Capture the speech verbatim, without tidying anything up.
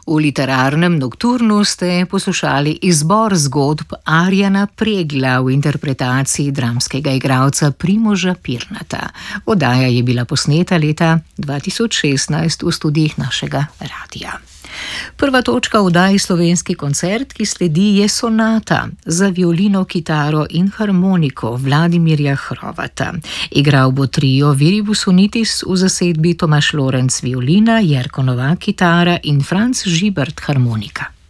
V literarnem Nokturnu ste poslušali izbor zgodb Arjana Pregla v interpretaciji dramskega igralca Primoža Pirnata. Oddaja je bila posneta leta dva tisoč šestnajst v studijih našega radia. Prva točka v oddaji Slovenski koncert, ki sledi, je sonata za violino, kitaro in harmoniko Vladimirja Hrovata. Igral bo trio Viribus Unitis v zasedbi Tomaž Lorenc violina, Jerko Novak kitara in Franc Žibert harmonika.